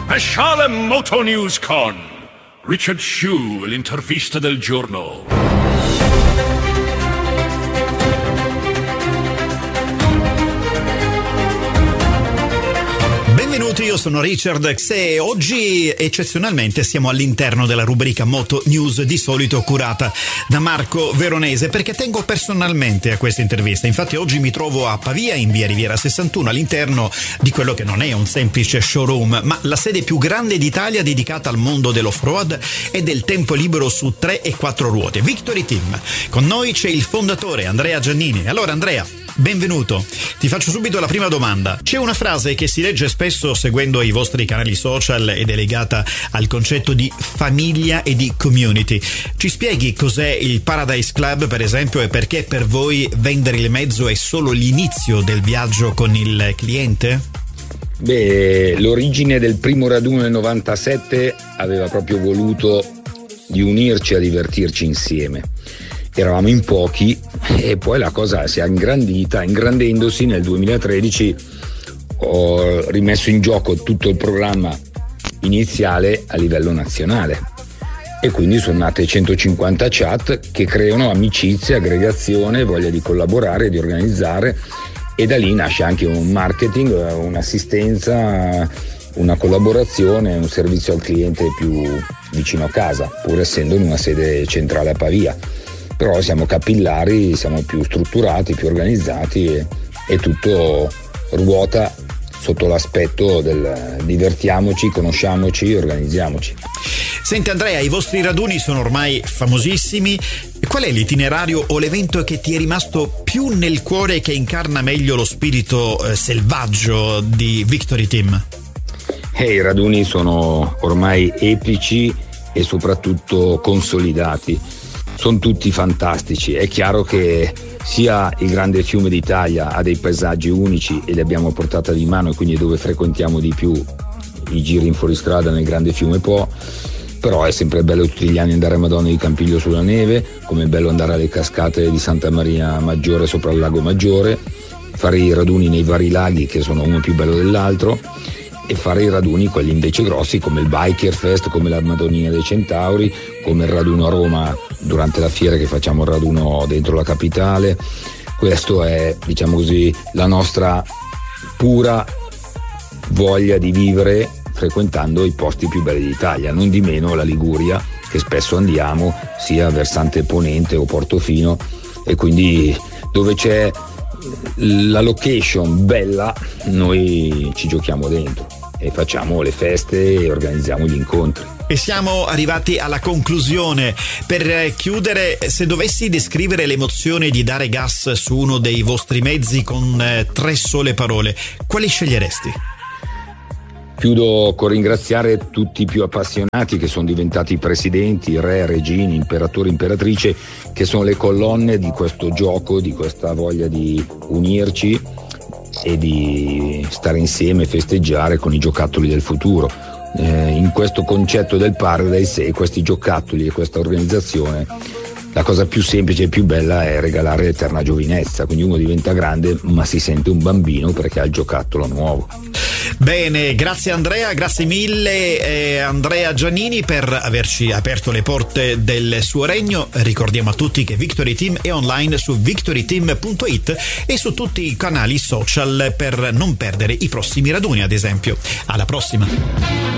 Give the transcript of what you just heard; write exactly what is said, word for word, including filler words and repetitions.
Speciale Moto News con Richard Shue, l'intervista del giorno. Benvenuti, io sono Richard. Se oggi eccezionalmente siamo all'interno della rubrica Moto News, di solito curata da Marco Veronese, perché tengo personalmente a questa intervista. Infatti oggi mi trovo a Pavia, in via Riviera sessantuno, all'interno di quello che non è un semplice showroom, ma la sede più grande d'Italia dedicata al mondo dell'off-road e del tempo libero su tre e quattro ruote, Victory Team. Con noi c'è il fondatore Andrea Giannini. Allora Andrea, benvenuto. Ti faccio subito la prima domanda. C'è una frase che si legge spesso seguendo i vostri canali social ed è legata al concetto di famiglia e di community. Ci spieghi cos'è il Paradise Club, per esempio, e perché per voi vendere il mezzo è solo l'inizio del viaggio con il cliente? Beh, l'origine del primo raduno nel novantasette aveva proprio voluto di unirci a divertirci insieme. Eravamo in pochi e poi la cosa si è ingrandita. Ingrandendosi nel duemilatredici ho rimesso in gioco tutto il programma iniziale a livello nazionale e quindi sono nate centocinquanta chat che creano amicizia, aggregazione, voglia di collaborare, di organizzare, e da lì nasce anche un marketing, un'assistenza, una collaborazione, un servizio al cliente più vicino a casa, pur essendo in una sede centrale a Pavia. Però siamo capillari, siamo più strutturati, più organizzati e, e tutto ruota sotto l'aspetto del divertiamoci, conosciamoci, organizziamoci. Senti Andrea, i vostri raduni sono ormai famosissimi. Qual è l'itinerario o l'evento che ti è rimasto più nel cuore e che incarna meglio lo spirito eh, selvaggio di Victory Team? Eh, I raduni sono ormai epici e soprattutto consolidati. Sono tutti fantastici. È chiaro che sia il Grande Fiume d'Italia ha dei paesaggi unici e li abbiamo portati di mano, e quindi è dove frequentiamo di più i giri in fuoristrada nel Grande Fiume Po. Però è sempre bello tutti gli anni andare a Madonna di Campiglio sulla neve, come è bello andare alle cascate di Santa Maria Maggiore sopra il Lago Maggiore, fare i raduni nei vari laghi che sono uno più bello dell'altro, e fare i raduni quelli invece grossi come il Biker Fest, come la Madonnina dei Centauri, come il raduno a Roma durante la fiera, che facciamo il raduno dentro la capitale. Questo è, diciamo così, la nostra pura voglia di vivere frequentando i posti più belli d'Italia, non di meno la Liguria, che spesso andiamo sia versante ponente o Portofino, e quindi dove c'è la location bella noi ci giochiamo dentro e facciamo le feste e organizziamo gli incontri. E siamo arrivati alla conclusione. Per chiudere, se dovessi descrivere l'emozione di dare gas su uno dei vostri mezzi con eh, tre sole parole, quali sceglieresti? Chiudo con ringraziare tutti i più appassionati che sono diventati presidenti, re, regini, imperatori, imperatrice, che sono le colonne di questo gioco, di questa voglia di unirci e di stare insieme e festeggiare con i giocattoli del futuro. Eh, in questo concetto del Paradise e questi giocattoli e questa organizzazione, la cosa più semplice e più bella è regalare l'eterna giovinezza, quindi uno diventa grande ma si sente un bambino perché ha il giocattolo nuovo. Bene, grazie Andrea, grazie mille eh, Andrea Giannini per averci aperto le porte del suo regno. Ricordiamo a tutti che Victory Team è online su victory team punto it e su tutti i canali social per non perdere i prossimi raduni, ad esempio. Alla prossima!